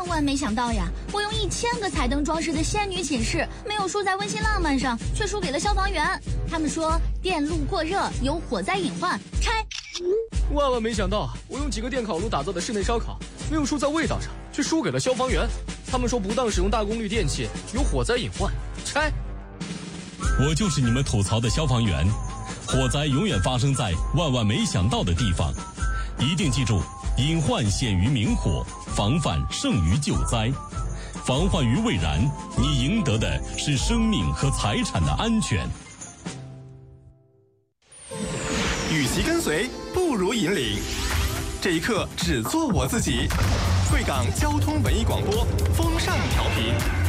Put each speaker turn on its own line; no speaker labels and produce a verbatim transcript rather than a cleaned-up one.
万万没想到呀！我用一千个彩灯装饰的仙女寝室，没有输在温馨浪漫上，却输给了消防员。他们说电路过热有火灾隐患，拆。
万万没想到，我用几个电烤炉打造的室内烧烤，没有输在味道上，却输给了消防员。他们说不当使用大功率电器有火灾隐患，拆。
我就是你们吐槽的消防员，火灾永远发生在万万没想到的地方，一定记住，隐患显于明火，防范胜于救灾。防患于未然，你赢得的是生命和财产的安全。
与其跟随，不如引领。这一刻只做我自己。贵港交通文艺广播，风尚调频。